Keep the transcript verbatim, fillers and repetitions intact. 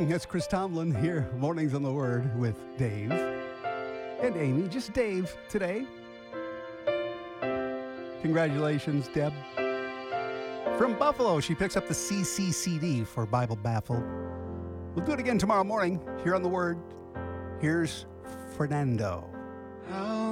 morning. It's Chris Tomlin here, Mornings on the Word with Dave and Amy. Just Dave today. Congratulations, Deb. From Buffalo, she picks up the C C C D for Bible Baffle. We'll do it again tomorrow morning here on the Word. Here's Fernando.